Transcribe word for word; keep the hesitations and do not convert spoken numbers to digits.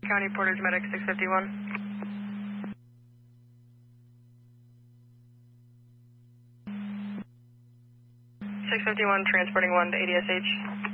County Portage Medic six fifty-one. six fifty-one transporting one to A D S H.